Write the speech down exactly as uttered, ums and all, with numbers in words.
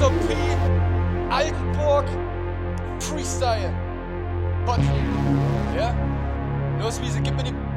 Mister P, Altenburg, Freestyle. Gott. Ja? Los, Wiese, gib mir die